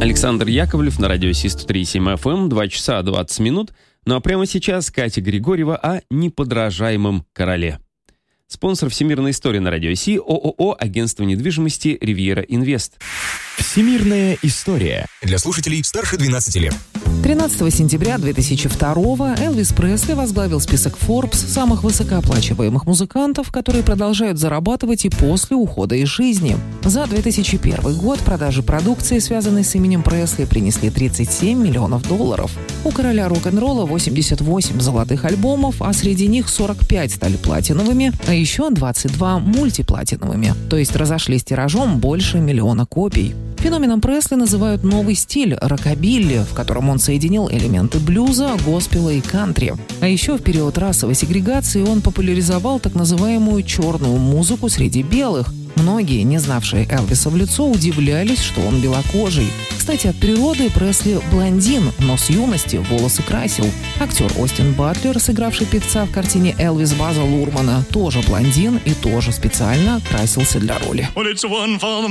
Александр Яковлев на радио Си-103.7 FM, 2 часа 20 минут. Ну а прямо сейчас Катя Григорьева о неподражаемом короле. Спонсор «Всемирная история» на радио Си, ООО «Агентство недвижимости Ривьера Инвест». Всемирная история для слушателей старше 12 лет. 13 сентября 2002-го Элвис Пресли возглавил список Forbes самых высокооплачиваемых музыкантов, которые продолжают зарабатывать и после ухода из жизни. За 2001 год продажи продукции, связанной с именем Пресли, принесли $37 миллионов. У короля рок-н-ролла 88 золотых альбомов, а среди них 45 стали платиновыми, а еще 22 мультиплатиновыми, то есть разошлись тиражом больше 1 миллиона копий. Феноменом Пресли называют новый стиль – рокобилли, в котором он соединил элементы блюза, госпела и кантри. А еще в период расовой сегрегации он популяризовал так называемую черную музыку среди белых. Многие, не знавшие Элвиса в лицо, удивлялись, что он белокожий. Кстати, от природы Пресли блондин, но с юности волосы красил. Актер Остин Батлер, сыгравший певца в картине «Элвис» База Лурмана, тоже блондин и тоже специально красился для роли.